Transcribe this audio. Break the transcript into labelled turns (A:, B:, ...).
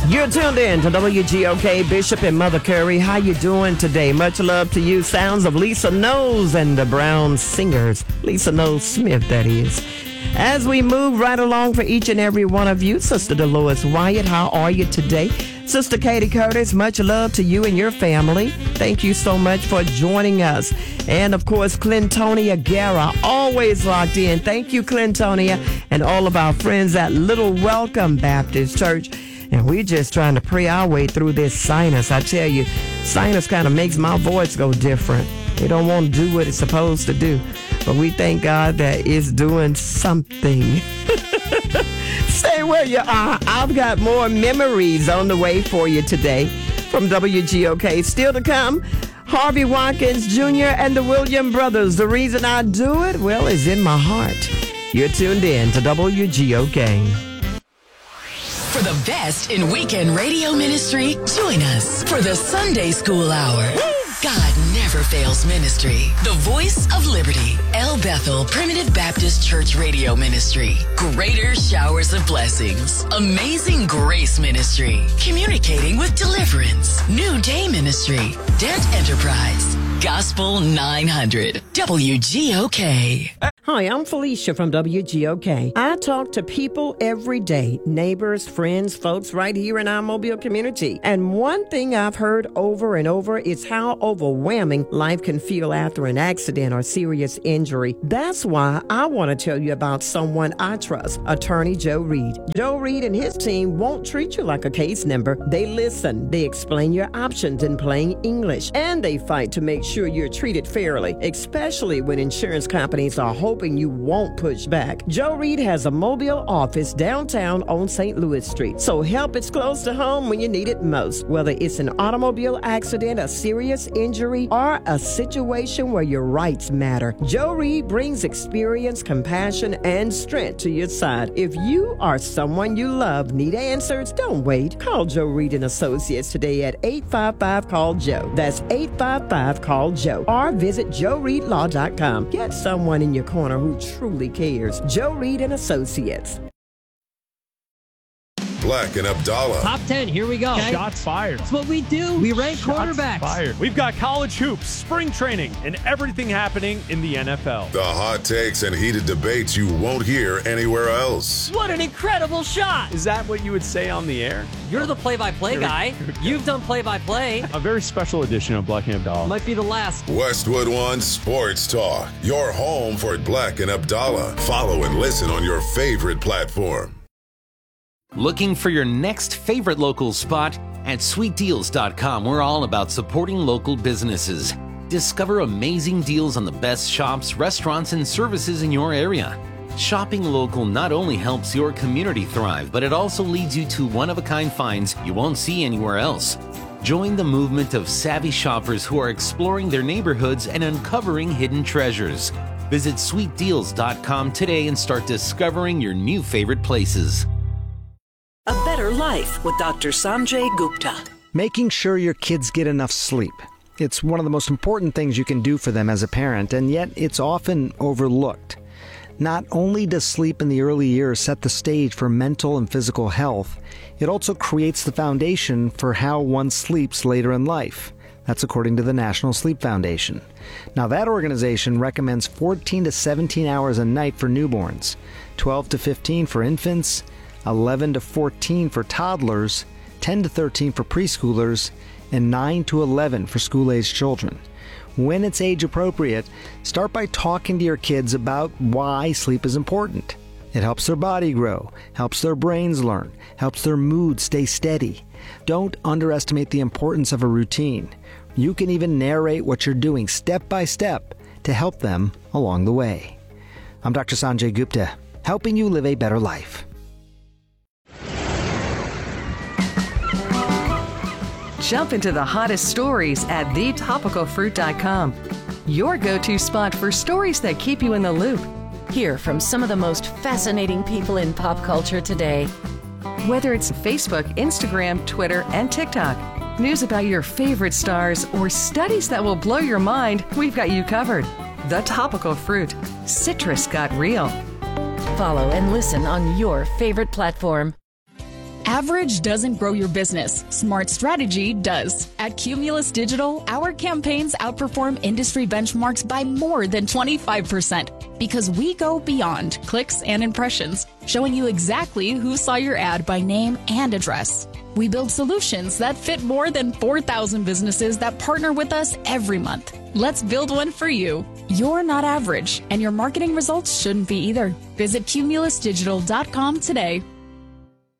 A: You're tuned in to WGOK. Bishop and Mother Curry. How you doing today? Much love to you. Sounds of Lisa Knowles and the Brown Singers. Lisa Knowles Smith, that is. As we move right along for each and every one of you, Sister Dolores Wyatt, how are you today? Sister Katie Curtis, much love to you and your family. Thank you so much for joining us. And, of course, Clintonia Guerra, always locked in. Thank you, Clintonia, and all of our friends at Little Welcome Baptist Church. And we're just trying to pray our way through this sinus. I tell you, sinus kind of makes my voice go different. It don't want to do what it's supposed to do. But we thank God that it's doing something. Stay where you are. I've got more memories on the way for you today from WGOK. Still to come, Harvey Watkins Jr. and the Williams Brothers. The reason I do it, well, is in my heart. You're tuned in to WGOK.
B: For the best in weekend radio ministry, join us for the Sunday School Hour. God Never Fails Ministry, the voice of liberty. El Bethel Primitive Baptist Church Radio Ministry. Greater Showers of Blessings. Amazing Grace Ministry. Communicating with Deliverance. New Day Ministry. Dent Enterprise. Gospel 900. WGOK.
A: Hi, I'm Felicia from WGOK. I talk to people every day, neighbors, friends, folks right here in our Mobile community. And one thing I've heard over and over is how overwhelming life can feel after an accident or serious injury. That's why I want to tell you about someone I trust, Attorney Joe Reed. Joe Reed and his team won't treat you like a case number. They listen, they explain your options in plain English, and they fight to make sure you're treated fairly, especially when insurance companies are hoping you won't push back. Joe Reed has a Mobile office downtown on St. Louis Street, so help is close to home when you need it most. Whether it's an automobile accident, a serious injury, or a situation where your rights matter, Joe Reed brings experience, compassion, and strength to your side. If you or someone you love need answers, don't wait. Call Joe Reed and Associates today at 855-CALL-JOE. That's 855-CALL-JOE. Or visit joereedlaw.com. Get someone in your corner who truly cares. Joe Reed and Associates.
C: Black and Abdallah.
D: Top 10, here we go.
E: Okay. Shots fired.
D: That's what we do. We rank quarterbacks.
E: Fired. We've got college hoops, spring training, and everything happening in the NFL.
C: The hot takes and heated debates you won't hear anywhere else.
D: What an incredible shot.
E: Is that what you would say on the air?
D: You're the play-by-play guy. You've done play-by-play.
E: A very special edition of Black and Abdallah.
D: Might be the last.
C: Westwood One Sports Talk. Your home for Black and Abdallah. Follow and listen on your favorite platform.
F: Looking for your next favorite local spot? At sweetdeals.com, we're all about supporting local businesses. Discover amazing deals on the best shops, restaurants, and services in your area. Shopping local not only helps your community thrive, but it also leads you to one-of-a-kind finds you won't see anywhere else. Join the movement of savvy shoppers who are exploring their neighborhoods and uncovering hidden treasures. Visit sweetdeals.com today and start discovering your new favorite places.
G: A Better Life with Dr. Sanjay Gupta.
H: Making sure your kids get enough sleep. It's one of the most important things you can do for them as a parent, and yet it's often overlooked. Not only does sleep in the early years set the stage for mental and physical health, it also creates the foundation for how one sleeps later in life. That's according to the National Sleep Foundation. Now, that organization recommends 14 to 17 hours a night for newborns, 12 to 15 for infants, 11 to 14 for toddlers, 10 to 13 for preschoolers, and 9 to 11 for school-aged children. When it's age appropriate, start by talking to your kids about why sleep is important. It helps their body grow, helps their brains learn, helps their mood stay steady. Don't underestimate the importance of a routine. You can even narrate what you're doing step by step to help them along the way. I'm Dr. Sanjay Gupta, helping you live a better life.
I: Jump into the hottest stories at thetopicalfruit.com. Your go-to spot for stories that keep you in the loop.
J: Hear from some of the most fascinating people in pop culture today.
I: Whether it's Facebook, Instagram, Twitter, and TikTok, news about your favorite stars, or studies that will blow your mind, we've got you covered. The Topical Fruit. Citrus got real.
J: Follow and listen on your favorite platform.
K: Average doesn't grow your business. Smart strategy does. At Cumulus Digital, our campaigns outperform industry benchmarks by more than 25% because we go beyond clicks and impressions, showing you exactly who saw your ad by name and address. We build solutions that fit more than 4,000 businesses that partner with us every month. Let's build one for you. You're not average, and your marketing results shouldn't be either. Visit cumulusdigital.com today.